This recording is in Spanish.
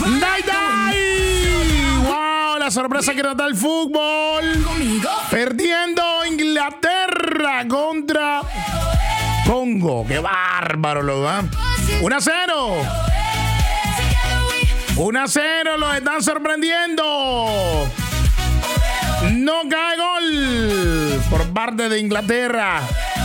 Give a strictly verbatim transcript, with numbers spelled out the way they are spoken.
¡Dai, dai! ¡Wow! La sorpresa que nos da el fútbol. Perdiendo Inglaterra contra Congo. ¡Qué bárbaro, lo ¿eh? uno a cero. uno a cero, los están sorprendiendo. No cae gol por parte de Inglaterra.